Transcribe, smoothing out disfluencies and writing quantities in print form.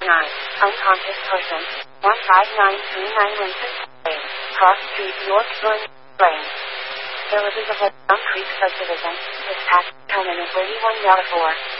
Unconscious person. 15939 Winston Lane. Cross Street, North Burn Lane. Villages of Elm Creek Subdivision. Dispatch, 10 minutes 31 Yard 4.